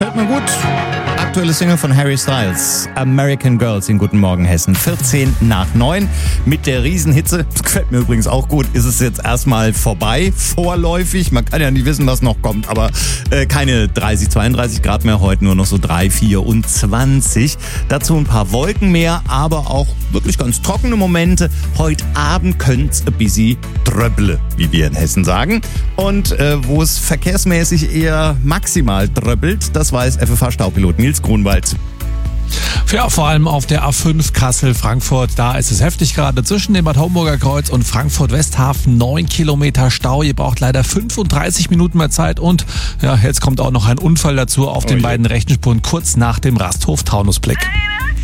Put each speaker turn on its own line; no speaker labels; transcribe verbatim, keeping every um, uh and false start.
Hört mal gut. Aktuelle Single von Harry Styles, American Girls in Guten Morgen Hessen. vierzehn nach neun mit der Riesenhitze. Das gefällt mir übrigens auch gut. Ist es jetzt erstmal vorbei, vorläufig. Man kann ja nicht wissen, was noch kommt, aber äh, keine dreißig, zweiunddreißig Grad mehr. Heute nur noch so drei, vierundzwanzig. Dazu ein paar Wolken mehr, aber auch wirklich ganz trockene Momente. Heute Abend könnte ein bisschen dröbble, wie wir in Hessen sagen. Und äh, wo es verkehrsmäßig eher maximal dröbbelt, das weiß F F H-Staupilot Nils Grunwald.
Ja, vor allem auf der A fünf Kassel-Frankfurt, da ist es heftig gerade zwischen dem Bad Homburger Kreuz und Frankfurt-Westhafen. Neun Kilometer Stau, ihr braucht leider fünfunddreißig Minuten mehr Zeit und ja, jetzt kommt auch noch ein Unfall dazu auf den
oh
beiden rechten Spuren kurz nach dem Rasthof Taunusblick.